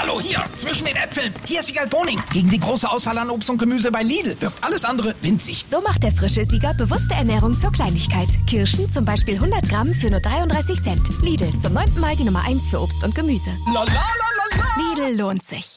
Hallo, hier, zwischen den Äpfeln. Hier ist Wiegald Boning. Gegen die große Auswahl an Obst und Gemüse bei Lidl wirkt alles andere winzig. So macht der frische Sieger bewusste Ernährung zur Kleinigkeit. Kirschen zum Beispiel 100 Gramm für nur 33 Cent. Lidl, zum 9. Mal die Nummer 1 für Obst und Gemüse. Lidl lohnt sich.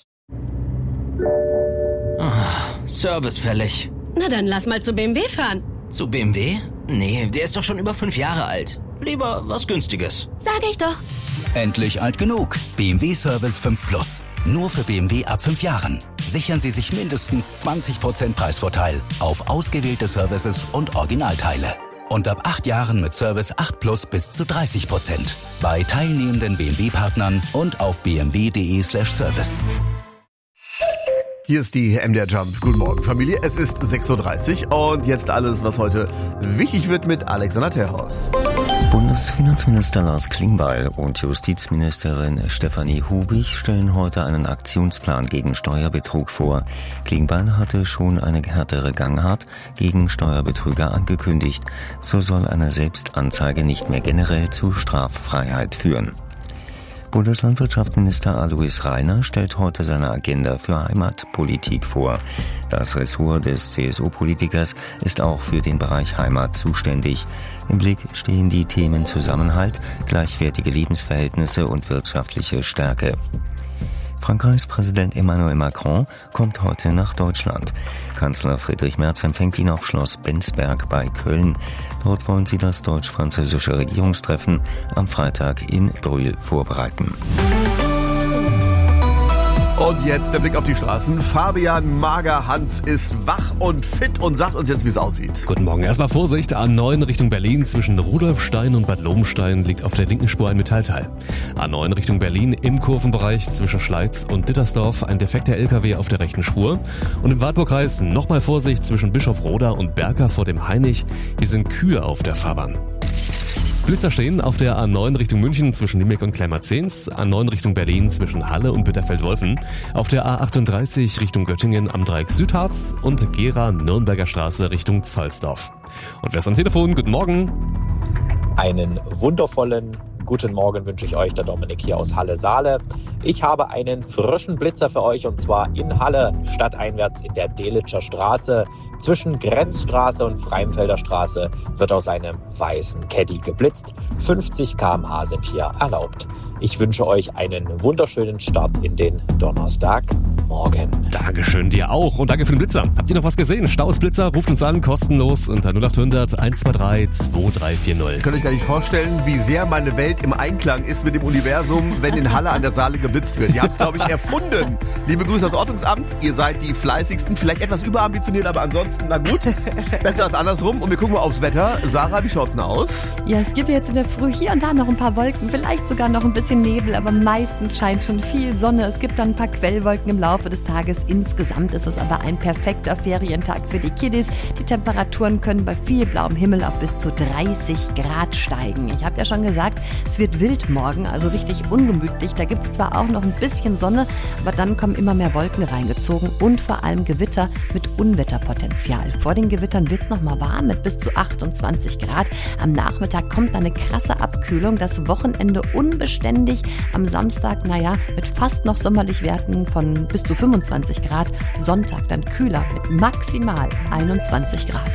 Service fällig. Na dann lass mal zu BMW fahren. Zu BMW? Nee, der ist doch schon über 5 Jahre alt. Lieber was Günstiges. Sag ich doch. Endlich alt genug. BMW Service 5 Plus. Nur für BMW ab 5 Jahren. Sichern Sie sich mindestens 20% Preisvorteil auf ausgewählte Services und Originalteile. Und ab 8 Jahren mit Service 8 Plus bis zu 30%. Bei teilnehmenden BMW-Partnern und auf bmw.de/service. Hier ist die MDR Jump. Guten Morgen, Familie. Es ist 6.30 Uhr und jetzt alles, was heute wichtig wird mit Alexander Terhaus. Bundesfinanzminister Lars Klingbeil und Justizministerin Stefanie Hubig stellen heute einen Aktionsplan gegen Steuerbetrug vor. Klingbeil hatte schon eine härtere Gangart gegen Steuerbetrüger angekündigt. So soll eine Selbstanzeige nicht mehr generell zu Straffreiheit führen. Bundeslandwirtschaftsminister Alois Rainer stellt heute seine Agenda für Heimatpolitik vor. Das Ressort des CSU-Politikers ist auch für den Bereich Heimat zuständig. Im Blick stehen die Themen Zusammenhalt, gleichwertige Lebensverhältnisse und wirtschaftliche Stärke. Frankreichs Präsident Emmanuel Macron kommt heute nach Deutschland. Kanzler Friedrich Merz empfängt ihn auf Schloss Bensberg bei Köln. Dort wollen sie das deutsch-französische Regierungstreffen am Freitag in Brühl vorbereiten. Und jetzt der Blick auf die Straßen. Fabian Mager-Hans ist wach und fit und sagt uns jetzt, wie es aussieht. Guten Morgen. Erstmal Vorsicht. A9 Richtung Berlin zwischen Rudolfstein und Bad Lobenstein liegt auf der linken Spur ein Metallteil. A9 Richtung Berlin im Kurvenbereich zwischen Schleiz und Dittersdorf ein defekter LKW auf der rechten Spur. Und im Wartburgkreis nochmal Vorsicht zwischen Bischofroda und Berka vor dem Hainich. Hier sind Kühe auf der Fahrbahn. Blitzer stehen auf der A9 Richtung München zwischen Limbeck und Kleinmarzens, A9 Richtung Berlin zwischen Halle und Bitterfeld-Wolfen, auf der A38 Richtung Göttingen am Dreieck Südharz und Gera Nürnberger Straße Richtung Zollsdorf. Und wer ist am Telefon? Guten Morgen. Einen wundervollen guten Morgen wünsche ich euch, der Dominik hier aus Halle-Saale. Ich habe einen frischen Blitzer für euch und zwar in Halle, stadteinwärts in der Delitscher Straße. Zwischen Grenzstraße und Freimfelder Straße wird aus einem weißen Caddy geblitzt. 50 km/h sind hier erlaubt. Ich wünsche euch einen wunderschönen Start in den Donnerstagmorgen. Dankeschön, dir auch und danke für den Blitzer. Habt ihr noch was gesehen? Staus Blitzer, ruft uns an, kostenlos unter 0800 123 2340. Könnt ihr euch gar nicht vorstellen, wie sehr meine Welt im Einklang ist mit dem Universum, wenn in Halle an der Saale geblitzt wird. Ihr habt es, glaube ich, erfunden. Liebe Grüße ans Ordnungsamt. Ihr seid die fleißigsten, vielleicht etwas überambitioniert, aber ansonsten, na gut, besser als andersrum. Und wir gucken mal aufs Wetter. Sarah, wie schaut's denn aus? Ja, es gibt jetzt in der Früh hier und da noch ein paar Wolken, vielleicht sogar noch ein bisschen Nebel, aber meistens scheint schon viel Sonne. Es gibt dann ein paar Quellwolken im Laufe des Tages. Insgesamt ist es aber ein perfekter Ferientag für die Kiddies. Die Temperaturen können bei viel blauem Himmel auf bis zu 30 Grad steigen. Ich habe ja schon gesagt, es wird wild morgen, also richtig ungemütlich. Da gibt es zwar auch noch ein bisschen Sonne, aber dann kommen immer mehr Wolken reingezogen und vor allem Gewitter mit Unwetterpotenzial. Vor den Gewittern wird es nochmal warm mit bis zu 28 Grad. Am Nachmittag kommt eine krasse Abkühlung. Das Wochenende unbeständig. Am Samstag, mit fast noch sommerlich Werten von bis zu 25 Grad. Sonntag dann kühler mit maximal 21 Grad.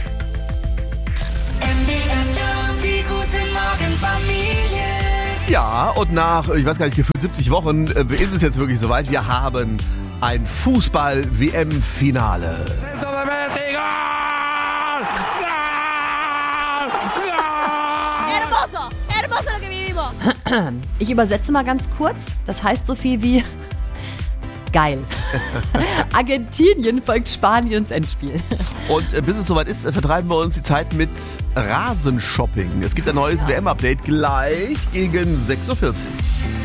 Die gute Morgenfamilie. Ja, und nach, ich weiß gar nicht, gefühlt 70 Wochen ist es jetzt wirklich soweit. Wir haben ein Fußball-WM-Finale. Ich übersetze mal ganz kurz. Das heißt so viel wie geil. Argentinien folgt Spaniens Endspiel. Und bis es soweit ist, vertreiben wir uns die Zeit mit Rasenshopping. Es gibt ein neues WM-Update gleich gegen 6.40 Uhr.